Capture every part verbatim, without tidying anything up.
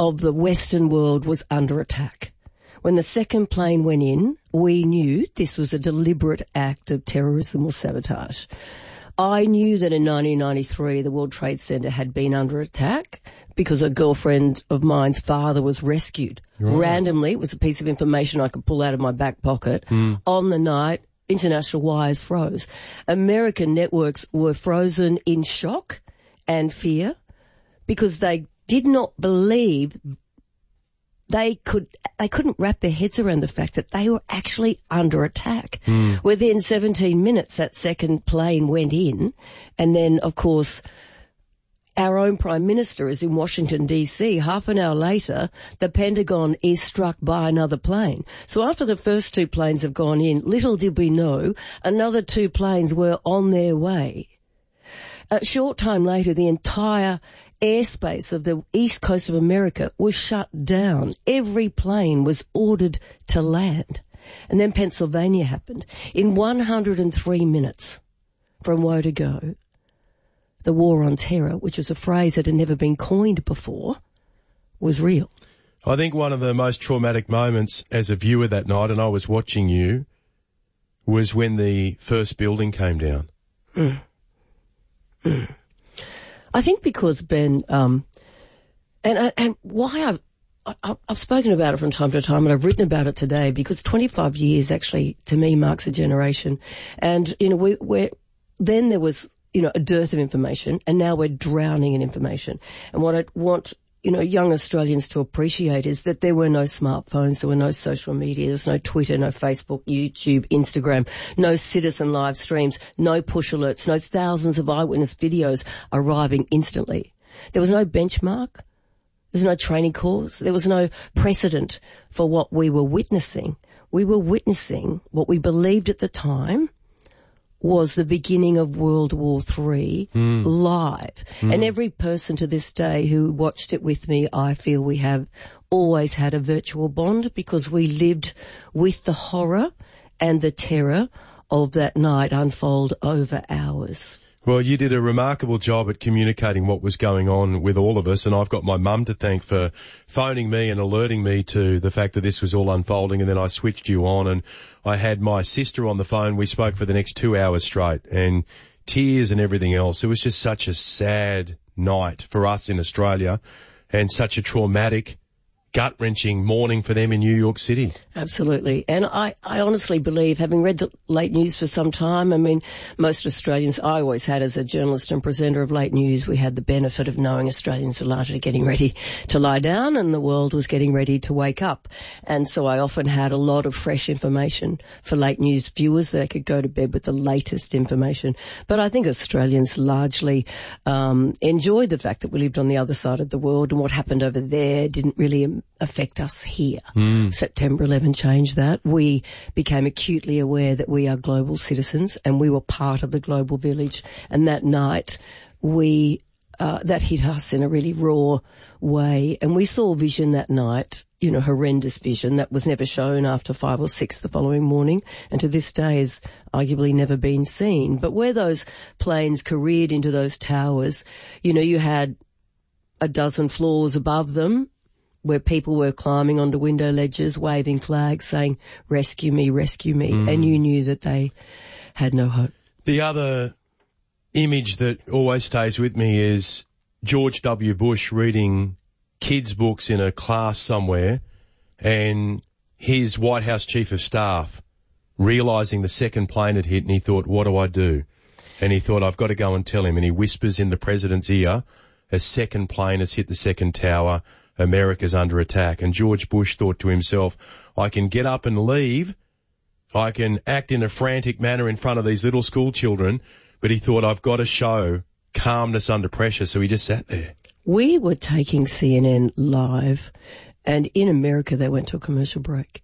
of the Western world was under attack. When the second plane went in, we knew this was a deliberate act of terrorism or sabotage. I knew that in nineteen ninety-three the World Trade Center had been under attack because a girlfriend of mine's father was rescued. Right. Randomly, it was a piece of information I could pull out of my back pocket. Mm. On the night, international wires froze. American networks were frozen in shock and fear because they did not believe they could, they couldn't wrap their heads around the fact that they were actually under attack. Mm. Within seventeen minutes, that second plane went in, and then, of course, our own Prime Minister is in Washington, D C. Half an hour later, the Pentagon is struck by another plane. So after the first two planes have gone in, little did we know another two planes were on their way. A short time later, the entire airspace of the east coast of America was shut down. Every plane was ordered to land. And then Pennsylvania happened. In one hundred three minutes from woe to go, the war on terror, which was a phrase that had never been coined before, was real. I think one of the most traumatic moments as a viewer that night, and I was watching you, was when the first building came down. Mm. Mm. I think because, Ben, um, and and why I've, I, I've spoken about it from time to time, and I've written about it today, because twenty-five years actually, to me, marks a generation. And, you know, we, we're, then there was, you know, a dearth of information, and now we're drowning in information. And what I want, you know, young Australians to appreciate is that there were no smartphones, there were no social media, there was no Twitter, no Facebook, YouTube, Instagram, no citizen live streams, no push alerts, no thousands of eyewitness videos arriving instantly. There was no benchmark, there was no training course, there was no precedent for what we were witnessing. We were witnessing what we believed at the time was the beginning of World War Three mm. live. Mm. And every person to this day who watched it with me, I feel we have always had a virtual bond, because we lived with the horror and the terror of that night unfold over hours. Well, you did a remarkable job at communicating what was going on with all of us, and I've got my mum to thank for phoning me and alerting me to the fact that this was all unfolding, and then I switched you on, and I had my sister on the phone. We spoke for the next two hours straight, and tears and everything else. It was just such a sad night for us in Australia, and such a traumatic, gut-wrenching morning for them in New York City. Absolutely. And I, I honestly believe, having read the late news for some time, I mean, most Australians, I always had as a journalist and presenter of late news, we had the benefit of knowing Australians were largely getting ready to lie down and the world was getting ready to wake up. And so I often had a lot of fresh information for late news viewers. They could go to bed with the latest information. But I think Australians largely um, enjoyed the fact that we lived on the other side of the world, and what happened over there didn't really affect us here. Mm. September eleventh changed that. We became acutely aware that we are global citizens and we were part of the global village. And that night, we uh, that hit us in a really raw way. And we saw vision that night, you know, horrendous vision that was never shown after five or six the following morning, and to this day has arguably never been seen. But where those planes careered into those towers, you know, you had a dozen floors above them, where people were climbing onto window ledges, waving flags, saying, rescue me, rescue me. Mm. And you knew that they had no hope. The other image that always stays with me is George W. Bush reading kids' books in a class somewhere, and his White House Chief of Staff realising the second plane had hit, and he thought, what do I do? And he thought, I've got to go and tell him. And he whispers in the president's ear, a second plane has hit the second tower, America's under attack. And George Bush thought to himself, I can get up and leave, I can act in a frantic manner in front of these little school children, but he thought, I've got to show calmness under pressure, so he just sat there. We were taking C N N live, and in America they went to a commercial break.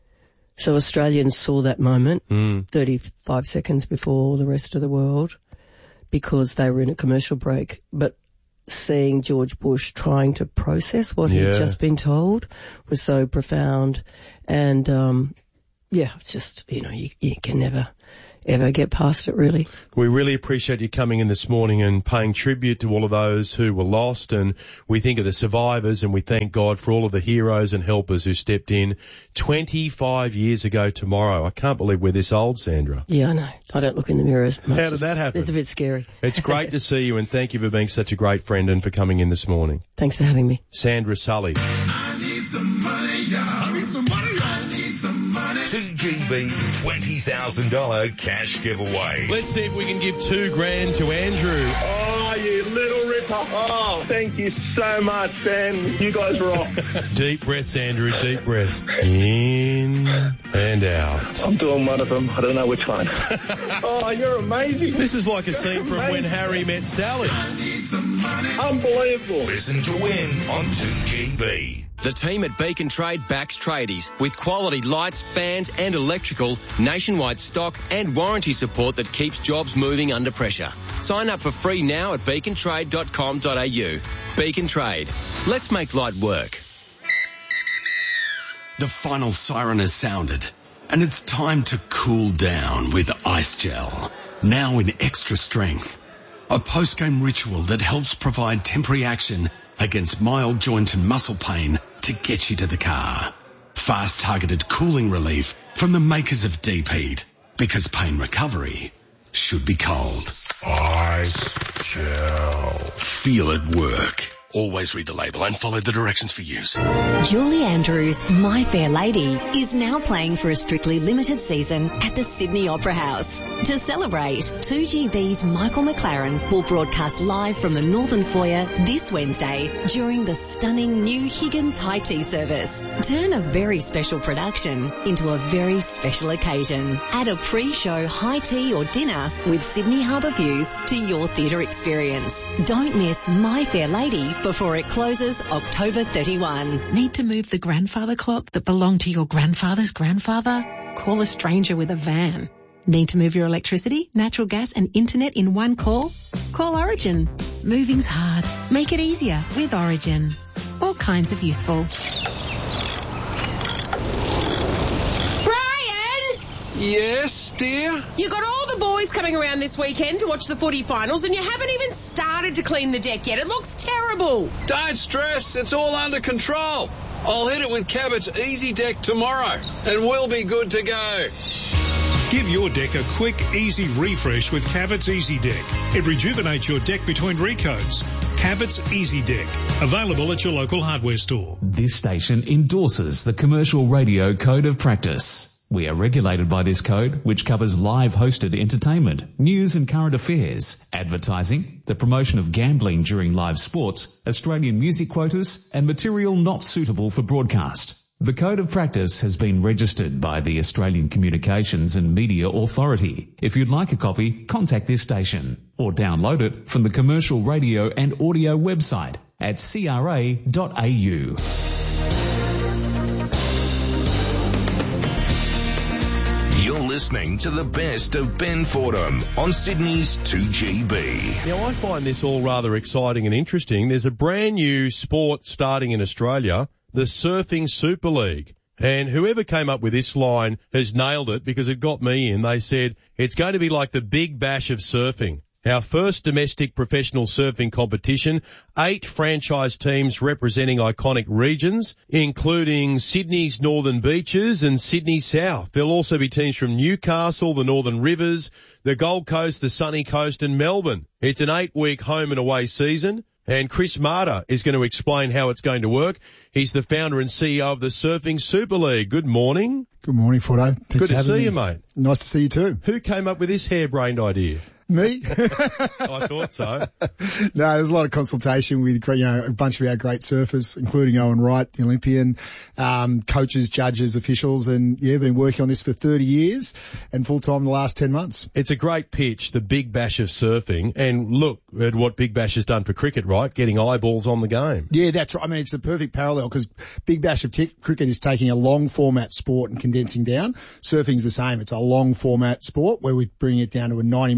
So Australians saw that moment mm. thirty-five seconds before the rest of the world, because they were in a commercial break. But seeing George Bush trying to process what yeah. he'd just been told was so profound. And, um, yeah, just, you know, you, you can never, ever get past it, really. We really appreciate you coming in this morning and paying tribute to all of those who were lost, and we think of the survivors, and we thank God for all of the heroes and helpers who stepped in twenty-five years ago tomorrow. I can't believe we're this old, Sandra. Yeah, I know. I don't look in the mirror as much. How did that happen? It's a bit scary. It's great to see you, and thank you for being such a great friend and for coming in this morning. Thanks for having me. Sandra Sully. I need some money, y'all. I need some money, y'all. I need some money. two G B's twenty thousand dollars cash giveaway. Let's see if we can give two grand to Andrew. Oh, you little ripper. Oh, thank you so much, Ben. You guys rock. Deep breaths, Andrew, deep breaths. In and out. I'm doing one of them. I don't know which one. Oh, you're amazing. This is like a scene from When Harry Met Sally. Unbelievable. Listen to win on two G B. The team at Beacon Trade backs tradies with quality lights, fans and electrical, nationwide stock and warranty support that keeps jobs moving under pressure. Sign up for free now at beacon trade dot com dot a u. Beacon Trade. Let's make light work. The final siren has sounded, and it's time to cool down with Ice Gel, now in extra strength. A post-game ritual that helps provide temporary action against mild joint and muscle pain to get you to the car. Fast targeted cooling relief from the makers of Deep Heat, because pain recovery should be cold. Ice Gel. Feel it work. Always read the label and follow the directions for use. Julie Andrews' My Fair Lady is now playing for a strictly limited season at the Sydney Opera House. To celebrate, two G B's Michael McLaren will broadcast live from the Northern Foyer this Wednesday during the stunning new Higgins High Tea service. Turn a very special production into a very special occasion. Add a pre-show high tea or dinner with Sydney Harbour views to your theatre experience. Don't miss My Fair Lady before it closes October thirty-first. Need to move the grandfather clock that belonged to your grandfather's grandfather? Call a stranger with a van. Need to move your electricity, natural gas and internet in one call? Call Origin. Moving's hard. Make it easier with Origin. All kinds of useful. Yes, dear? You got all the boys coming around this weekend to watch the footy finals and you haven't even started to clean the deck yet. It looks terrible. Don't stress, it's all under control. I'll hit it with Cabot's Easy Deck tomorrow and we'll be good to go. Give your deck a quick, easy refresh with Cabot's Easy Deck. It rejuvenates your deck between recoats. Cabot's Easy Deck. Available at your local hardware store. This station endorses the Commercial Radio Code of Practice. We are regulated by this code, which covers live hosted entertainment, news and current affairs, advertising, the promotion of gambling during live sports, Australian music quotas, and material not suitable for broadcast. The Code of Practice has been registered by the Australian Communications and Media Authority. If you'd like a copy, contact this station or download it from the Commercial Radio and Audio website at c r a dot a u. You're listening to the best of Ben Fordham on Sydney's two G B. Now, I find this all rather exciting and interesting. There's a brand new sport starting in Australia, the Surfing Super League. And whoever came up with this line has nailed it because it got me in. They said it's going to be like the Big Bash of surfing. Our first domestic professional surfing competition, eight franchise teams representing iconic regions, including Sydney's Northern Beaches and Sydney South. There'll also be teams from Newcastle, the Northern Rivers, the Gold Coast, the Sunny Coast and Melbourne. It's an eight-week home and away season. And Chris Marta is going to explain how it's going to work. He's the founder and C E O of the Surfing Super League. Good morning. Good morning, Fordo. Thanks Good for to see me. you, mate. Nice to see you too. Who came up with this harebrained idea? Me? I thought so. No, there's a lot of consultation with, you know, a bunch of our great surfers, including Owen Wright, the Olympian, um, coaches, judges, officials, and yeah, been working on this for thirty years and full time the last ten months. It's a great pitch, the Big Bash of surfing, and look at what Big Bash has done for cricket, right? Getting eyeballs on the game. Yeah, that's right. I mean, it's a perfect parallel because Big Bash of t- cricket is taking a long format sport and condensing down. Surfing's the same. It's a long format sport where we bring it down to a ninety minute game.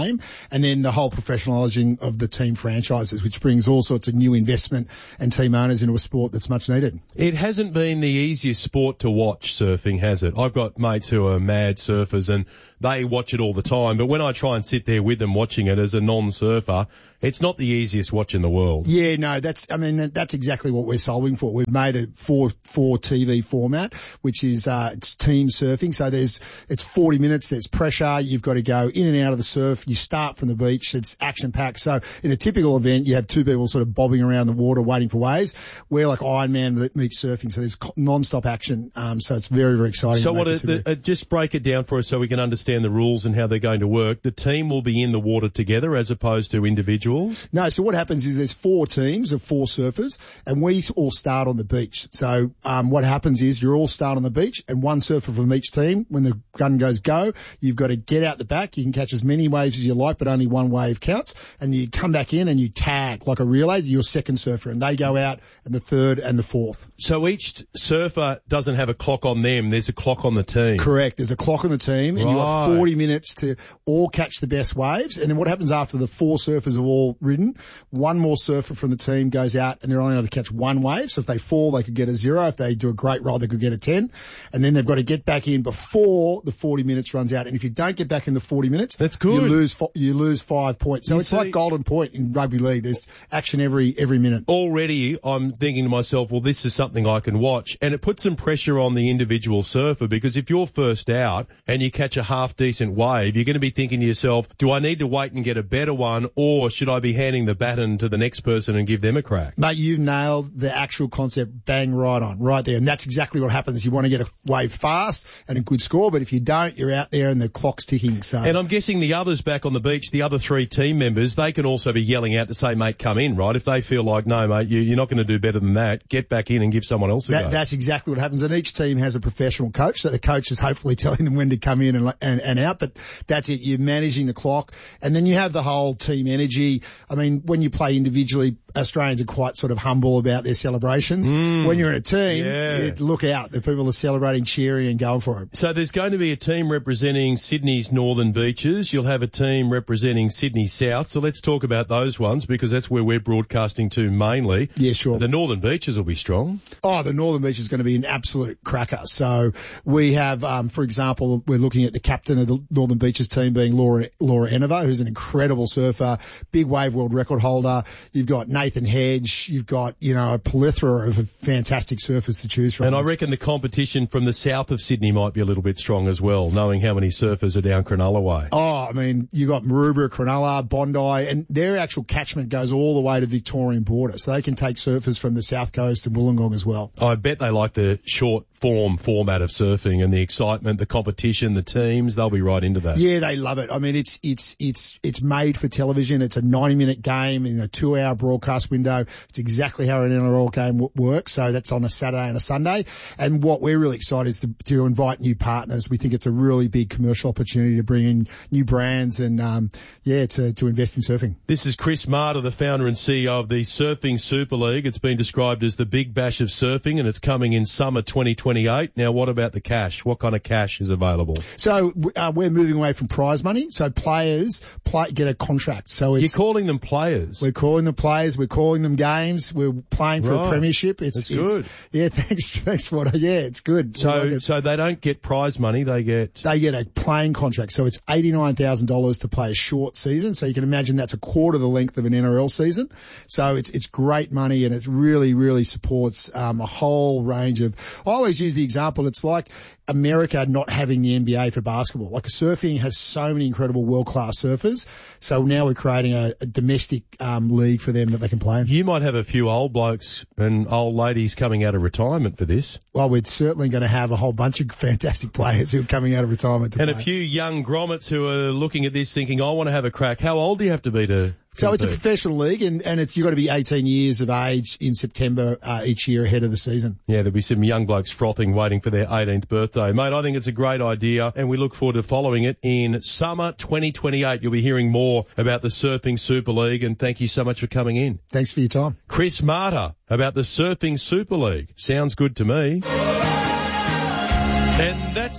game. And then the whole professionalising of the team franchises, which brings all sorts of new investment and team owners into a sport that's much needed. It hasn't been the easiest sport to watch, surfing, has it? I've got mates who are mad surfers and they watch it all the time, but when I try and sit there with them watching it as a non-surfer, it's not the easiest watch in the world. Yeah, no, that's, I mean, that's exactly what we're solving for. We've made a four, four T V format, which is, uh, it's team surfing. So there's, it's forty minutes, there's pressure, you've got to go in and out of the surf, you start from the beach, it's action packed. So in a typical event, you have two people sort of bobbing around the water waiting for waves. We're like Ironman that meets surfing, so there's non-stop action. Um, so it's very, very exciting. So what, it, the, uh, just break it down for us so we can understand the rules and how they're going to work. The team will be in the water together as opposed to individuals? No, so what happens is there's four teams of four surfers and we all start on the beach. So um, what happens is you all start on the beach and one surfer from each team, when the gun goes go, you've got to get out the back. You can catch as many waves as you like, but only one wave counts. And you come back in and you tag like a relay, you're second surfer, and they go out and the third and the fourth. So each surfer doesn't have a clock on them, there's a clock on the team? Correct. There's a clock on the team and right. you've got forty minutes to all catch the best waves. And then what happens after the four surfers have all ridden, one more surfer from the team goes out and they're only able to catch one wave. So if they fall, they could get a zero. If they do a great roll, they could get a ten. And then they've got to get back in before the forty minutes runs out. And if you don't get back in the forty minutes, that's good. You lose, you lose five points. So you it's see, like Golden Point in rugby league. There's action every, every minute. Already I'm thinking to myself, well, this is something I can watch. And it puts some pressure on the individual surfer, because if you're first out and you catch a half decent wave, you're going to be thinking to yourself, do I need to wait and get a better one, or should I be handing the baton to the next person and give them a crack? Mate, you've nailed the actual concept bang right on, right there. And that's exactly what happens. You want to get a wave fast and a good score, but if you don't, you're out there and the clock's ticking. So. And I'm guessing the others back on the beach, the other three team members, they can also be yelling out to say, mate, come in, right? If they feel like, no, mate, you, you're not going to do better than that, get back in and give someone else a that, go. That's exactly what happens. And each team has a professional coach, so the coach is hopefully telling them when to come in and, and, and out, but that's it. You're managing the clock. And then you have the whole team energy. I mean, when you play individually, Australians are quite sort of humble about their celebrations. Mm, when you're in a team, yeah. it, look out. The people are celebrating, cheering and going for it. So there's going to be a team representing Sydney's northern beaches. You'll have a team representing Sydney South. So let's talk about those ones, because that's where we're broadcasting to mainly. Yeah, sure. The northern beaches will be strong. Oh, the northern beach is going to be an absolute cracker. So we have, um, for example, we're looking at the captain of the northern beaches team being Laura, Laura Enever, who's an incredible surfer, big wave world record holder. You've got Nathan Hedge. You've got, you know, a plethora of fantastic surfers to choose from. And I reckon the competition from the south of Sydney might be a little bit strong as well, knowing how many surfers are down Cronulla way. Oh, I mean, you got Maroubra, Cronulla, Bondi, and their actual catchment goes all the way to the Victorian border. So they can take surfers from the south coast and Wollongong as well. I bet they like the short form format of surfing and the excitement, the competition, the teams. They'll be right into that. Yeah, they love it. I mean, it's, it's, it's, it's made for television. It's a ninety minute game in a two hour broadcast window. It's exactly how an N R L game w- works. So that's on a Saturday and a Sunday. And what we're really excited is to, to invite new partners. We think it's a really big commercial opportunity to bring in new brands and, um, yeah, to, to invest in surfing. This is Chris Marter, the founder and C E O of the Surfing Super League. It's been described as the big bash of surfing, and it's coming in summer twenty twenty-eight. Now, what about the cash? What kind of cash is available? So uh, we're moving away from prize money. So players play, get a contract. So it's, you're calling them players. We're calling them players. We're calling them games. We're playing for right. a premiership. It's, That's it's good. Yeah, thanks, thanks for it. Yeah, it's good. So, like it. so they don't get prize money. They get they get a playing contract. So it's eighty-nine thousand dollars to play a short season. So you can imagine that's a quarter the length of an N R L season. So it's it's great money, and it really really supports um, a whole range of. I always use the example. It's like America not having the N B A for basketball. Like surfing has so many incredible world class surfers. So now we're creating a, a domestic um, league for them that they can play in. You might have a few old blokes and old ladies coming out of retirement for this. Well, we're certainly going to have a whole bunch of fantastic players who are coming out of retirement to and play. a few young grommets who are looking at this thinking, I want to have a crack. How old do you have to be to... So it's a professional league, and, and it's, you've got to be eighteen years of age in September uh, each year ahead of the season. Yeah, there'll be some young blokes frothing, waiting for their eighteenth birthday. Mate, I think it's a great idea, and we look forward to following it in summer twenty twenty-eight. You'll be hearing more about the Surfing Super League, and thank you so much for coming in. Thanks for your time. Chris Marter about the Surfing Super League. Sounds good to me. And that's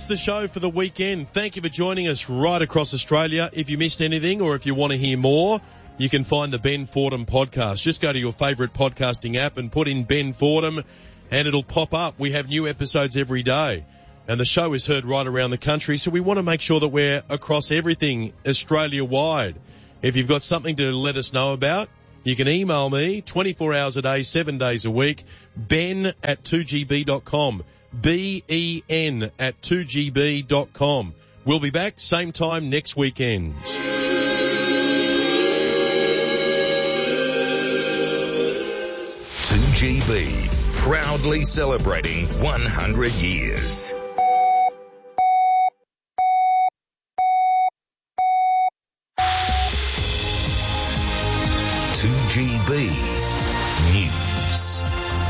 the show for the weekend. Thank you for joining us right across Australia. If you missed anything or if you want to hear more, you can find the Ben Fordham podcast. Just go to your favourite podcasting app and put in Ben Fordham and it'll pop up. We have new episodes every day. And the show is heard right around the country, so we want to make sure that we're across everything Australia-wide. If you've got something to let us know about, you can email me twenty-four hours a day, seven days a week, ben at two g b dot com, B E N at two g b dot com. We'll be back same time next weekend. two G B, proudly celebrating one hundred years. two G B News.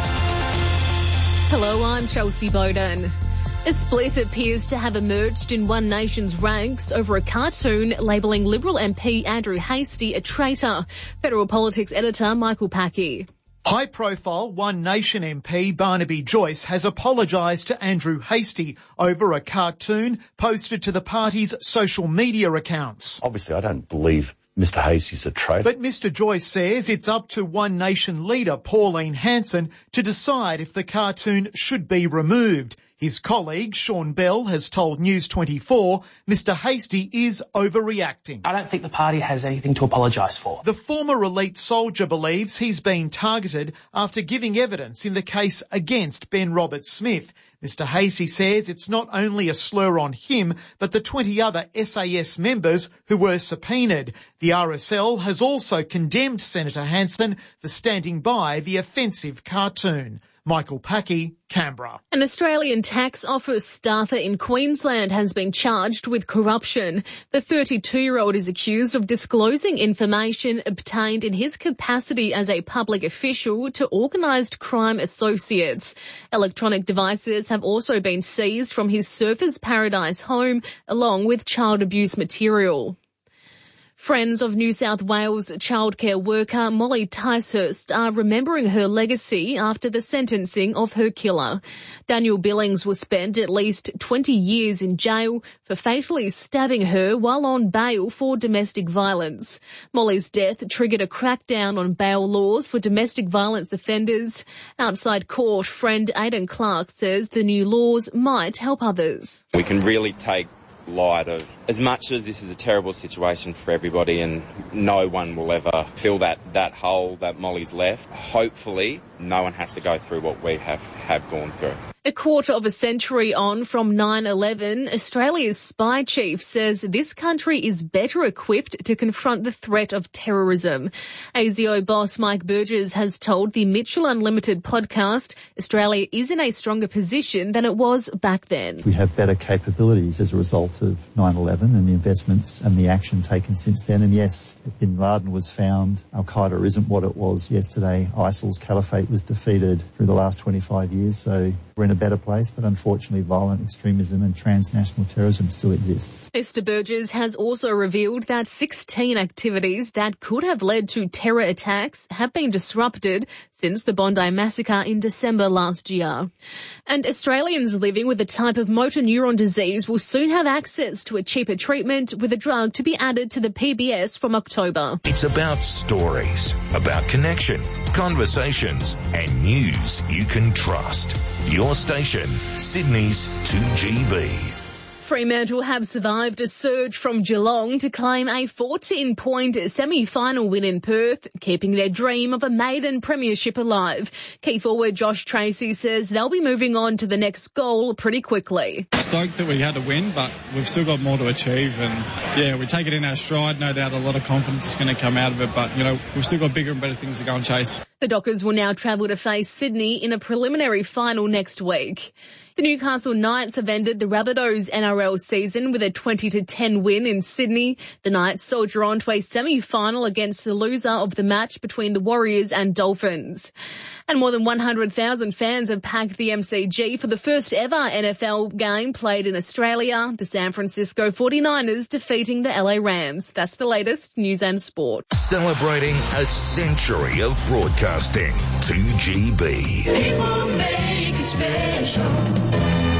Hello, I'm Chelsea Bowden. A split appears to have emerged in One Nation's ranks over a cartoon labelling Liberal M P Andrew Hastie a traitor. Federal Politics editor Michael Packy. High-profile One Nation M P Barnaby Joyce has apologised to Andrew Hastie over a cartoon posted to the party's social media accounts. Obviously, I don't believe Mister Hastie's a traitor. But Mister Joyce says it's up to One Nation leader Pauline Hanson to decide if the cartoon should be removed. His colleague, Sean Bell, has told News twenty-four Mister Hastie is overreacting. I don't think the party has anything to apologise for. The former elite soldier believes he's been targeted after giving evidence in the case against Ben Roberts-Smith. Mister Hastie says it's not only a slur on him, but the twenty other S A S members who were subpoenaed. The R S L has also condemned Senator Hanson for standing by the offensive cartoon. Michael Packy, Canberra. An Australian tax office staffer in Queensland has been charged with corruption. The thirty-two-year-old is accused of disclosing information obtained in his capacity as a public official to organised crime associates. Electronic devices have also been seized from his Surfers Paradise home, along with child abuse material. Friends of New South Wales childcare worker Molly Ticehurst are remembering her legacy after the sentencing of her killer. Daniel Billings was spent at least twenty years in jail for fatally stabbing her while on bail for domestic violence. Molly's death triggered a crackdown on bail laws for domestic violence offenders. Outside court, friend Aidan Clark says the new laws might help others. We can really take light of, as much as this is a terrible situation for everybody and no one will ever fill that, that hole that Molly's left, hopefully no one has to go through what we have, have gone through. A quarter of a century on from nine eleven, Australia's spy chief says this country is better equipped to confront the threat of terrorism. A S I O boss Mike Burgess has told the Mitchell Unlimited podcast Australia is in a stronger position than it was back then. We have better capabilities as a result of nine eleven and the investments and the action taken since then. And yes, Bin Laden was found. Al-Qaeda isn't what it was yesterday. ISIL's caliphate was defeated through the last twenty-five years. So we're in a better place, but unfortunately violent extremism and transnational terrorism still exists. Mister Burgess has also revealed that sixteen activities that could have led to terror attacks have been disrupted since the Bondi massacre in December last year. And Australians living with a type of motor neuron disease will soon have access to a cheaper treatment with a drug to be added to the P B S from October. It's about stories, about connection, conversations, and news you can trust. Your station, Sydney's two G B. Fremantle have survived a surge from Geelong to claim a fourteen-point semi-final win in Perth, keeping their dream of a maiden premiership alive. Key forward Josh Tracy says they'll be moving on to the next goal pretty quickly. Stoked that we had to win, but we've still got more to achieve, and yeah, we take it in our stride. No doubt a lot of confidence is going to come out of it, but you know, we've still got bigger and better things to go and chase. The Dockers will now travel to face Sydney in a preliminary final next week. The Newcastle Knights have ended the Rabbitohs N R L season with a twenty to ten win in Sydney. The Knights soldier on to a semi-final against the loser of the match between the Warriors and Dolphins. And more than one hundred thousand fans have packed the M C G for the first ever N F L game played in Australia. The San Francisco forty-niners defeating the L A Rams. That's the latest news and sport. Celebrating a century of broadcasting. two G B. People make it special.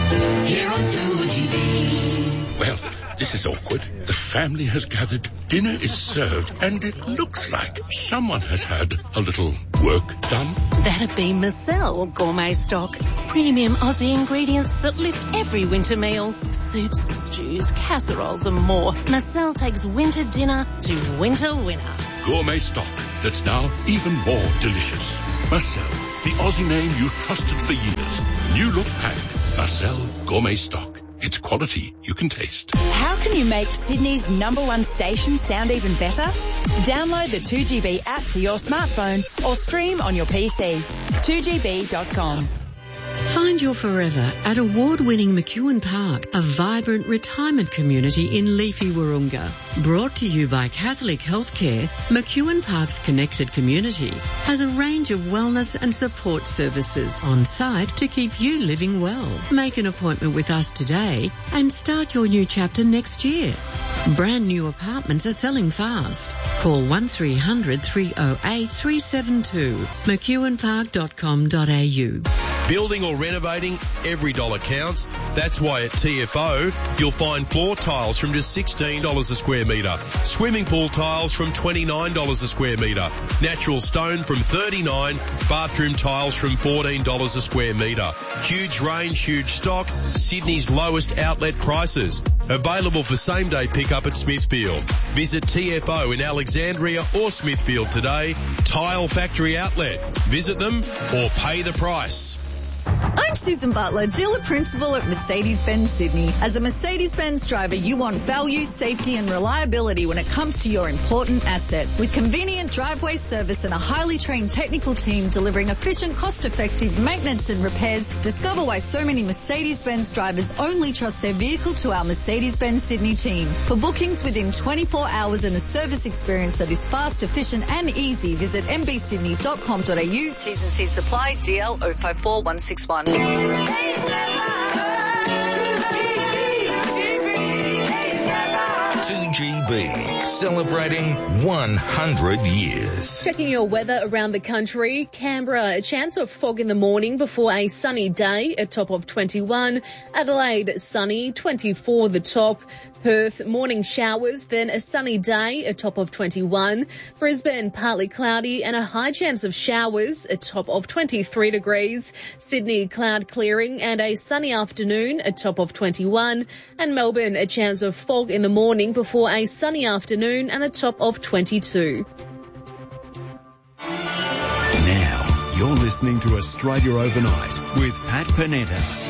here on two G B. Well, this is awkward. The family has gathered, dinner is served, and it looks like someone has had a little work done. That'd be Marcel Gourmet Stock. Premium Aussie ingredients that lift every winter meal. Soups, stews, casseroles and more. Marcel takes winter dinner to winter winner. Gourmet stock that's now even more delicious. Marcel, the Aussie name you've trusted for years. New look packed. Marcel Gourmet Stock. It's quality you can taste. How can you make Sydney's number one station sound even better? Download the two G B app to your smartphone or stream on your P C. two G B dot com. Find your forever at award-winning McEwen Park, a vibrant retirement community in leafy Wahroonga. Brought to you by Catholic Healthcare, McEwen Park's connected community has a range of wellness and support services on site to keep you living well. Make an appointment with us today and start your new chapter next year. Brand new apartments are selling fast. Call one three hundred three oh eight three seven two, mcewen park dot com dot a u. Building or renovating, every dollar counts. That's why at T F O, you'll find floor tiles from just sixteen dollars a square metre, swimming pool tiles from twenty-nine dollars a square metre, natural stone from thirty-nine dollars, bathroom tiles from fourteen dollars a square metre. Huge range, huge stock, Sydney's lowest outlet prices. Available for same-day pickup at Smithfield. Visit T F O in Alexandria or Smithfield today. Tile Factory Outlet. Visit them or pay the price. I'm Susan Butler, dealer principal at Mercedes-Benz Sydney. As a Mercedes-Benz driver, you want value, safety and reliability when it comes to your important asset. With convenient driveway service and a highly trained technical team delivering efficient, cost-effective maintenance and repairs, discover why so many Mercedes-Benz drivers only trust their vehicle to our Mercedes-Benz Sydney team. For bookings within twenty-four hours and a service experience that is fast, efficient and easy, visit m b sydney dot com dot a u. T's and C's apply. D L zero five four one six one. two G B, celebrating one hundred years. Checking your weather around the country. Canberra, a chance of fog in the morning before a sunny day, a top of twenty-one. Adelaide, sunny, twenty-four the top. Perth, morning showers, then a sunny day, a top of twenty-one. Brisbane, partly cloudy and a high chance of showers, a top of twenty-three degrees. Sydney, cloud clearing and a sunny afternoon, a top of twenty-one. And Melbourne, a chance of fog in the morning before a sunny afternoon and a top of twenty-two. Now, you're listening to Australia Overnight with Pat Panetta.